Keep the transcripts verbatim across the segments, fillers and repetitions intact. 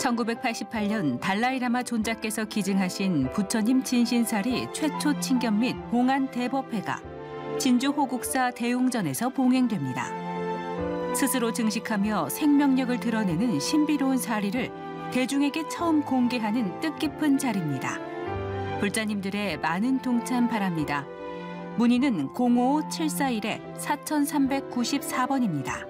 천구백팔십팔 년 달라이라마 존자께서 기증하신 부처님 진신살이 최초 친견 및 봉안 대법회가 진주 호국사 대웅전에서 봉행됩니다. 스스로 증식하며 생명력을 드러내는 신비로운 사리를 대중에게 처음 공개하는 뜻깊은 자리입니다. 불자님들의 많은 동참 바랍니다. 문의는 공오오 칠사일 사삼구사 번입니다.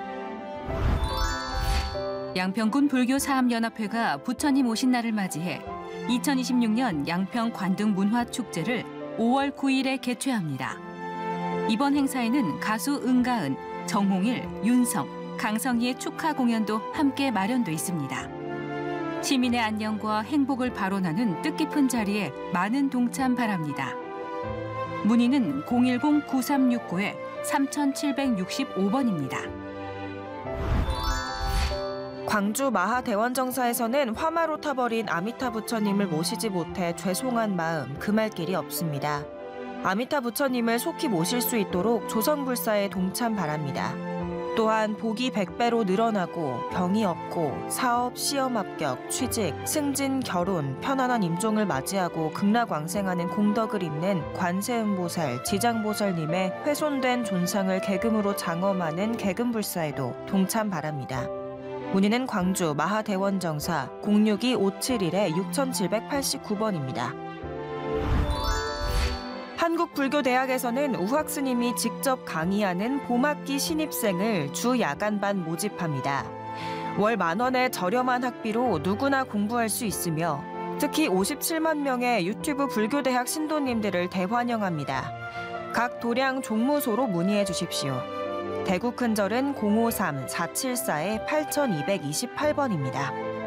양평군 불교사업연합회가 부처님 오신 날을 맞이해 이천이십육 년 양평 관등 문화축제를 오월 구일에 개최합니다. 이번 행사에는 가수 은가은, 정홍일, 윤성, 강성희의 축하 공연도 함께 마련돼 있습니다. 시민의 안녕과 행복을 발원하는 뜻깊은 자리에 많은 동참 바랍니다. 문의는 공일공 구삼육구 삼칠육오 번입니다. 광주 마하대원정사에서는 화마로 타버린 아미타 부처님을 모시지 못해 죄송한 마음 금할 길이 없습니다. 아미타 부처님을 속히 모실 수 있도록 조선불사에 동참 바랍니다. 또한 복이 백 배로 늘어나고 병이 없고 사업, 시험 합격, 취직, 승진, 결혼, 편안한 임종을 맞이하고 극락왕생하는 공덕을 잇는 관세음보살, 지장보살님의 훼손된 존상을 계금으로 장엄하는 계금불사에도 동참 바랍니다. 문의는 광주 마하대원정사 공육이 오칠일 육칠팔구 번입니다. 한국불교대학에서는 우학 스님이 직접 강의하는 봄학기 신입생을 주 야간반 모집합니다. 월 만 원의 저렴한 학비로 누구나 공부할 수 있으며 특히 오십칠만 명의 유튜브 불교대학 신도님들을 대환영합니다. 각 도량 종무소로 문의해 주십시오. 대구 큰절은 공오삼 사칠사 팔이이이팔 번입니다.